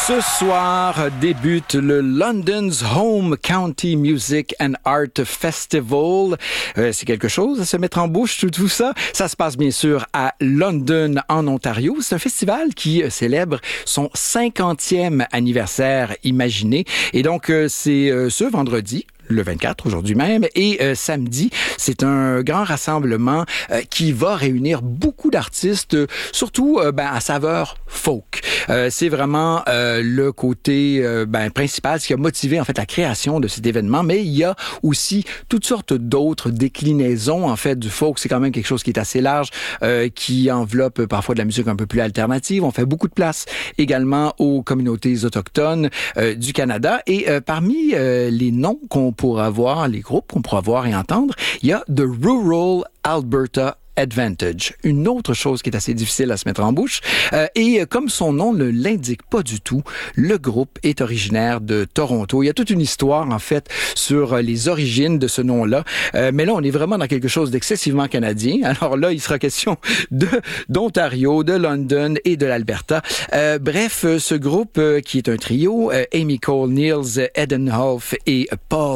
Ce soir débute le London's Home County Music and Art Festival. C'est quelque chose à se mettre en bouche, tout ça. Ça se passe bien sûr à London, en Ontario. C'est un festival qui célèbre son 50e anniversaire imaginé. Et donc, c'est ce vendredi, le 24, aujourd'hui même, et samedi, c'est un grand rassemblement qui va réunir beaucoup d'artistes, surtout à saveur folk. C'est vraiment le côté principal, ce qui a motivé en fait la création de cet événement, mais il y a aussi toutes sortes d'autres déclinaisons en fait du folk. C'est quand même quelque chose qui est assez large, qui enveloppe parfois de la musique un peu plus alternative. On fait beaucoup de place également aux communautés autochtones du Canada, et parmi les noms qu'on pourra voir, les groupes qu'on pourra voir et entendre, il y a The Rural Alberta Advantage. Une autre chose qui est assez difficile à se mettre en bouche. Et comme son nom ne l'indique pas du tout, le groupe est originaire de Toronto. Il y a toute une histoire, en fait, sur les origines de ce nom-là. Mais là, on est vraiment dans quelque chose d'excessivement canadien. Alors là, il sera question d'Ontario, de London et de l'Alberta. Bref, ce groupe qui est un trio, Amy Cole, Niels Edenhoff et Paul